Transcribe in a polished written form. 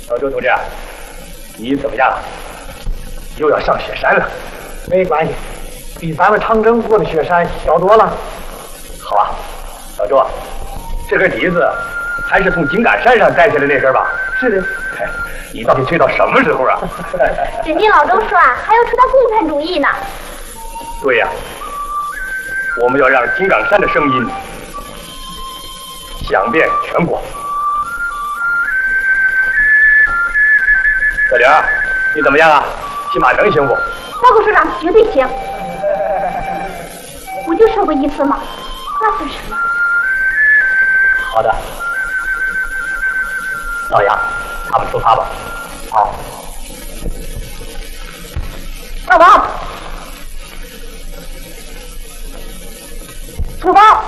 老周同志，你怎么样？又要上雪山了？ 没关系，比咱们长征过的雪山小多了。 好啊，老周，这根笛子还是从井冈山上带下来那根吧？ 是的。 你到底吹到什么时候啊？ 只听老周说啊，还要吹到共产主义呢。 对呀，我们要让井冈山的声音响遍全国。小玲，你怎么样啊？骑马能行不？ 报告首长，绝对行。我就说过一次嘛，那算什么？ 好的，老杨，他们出发吧。好。 大王，出发！